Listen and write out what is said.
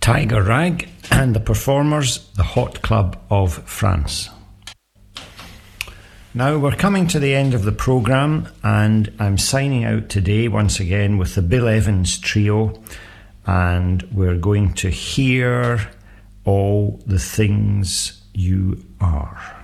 Tiger Rag and the performers, the Hot Club of France. Now we're coming to the end of the programme, and I'm signing out today once again with the Bill Evans Trio, and we're going to hear All the Things You Are.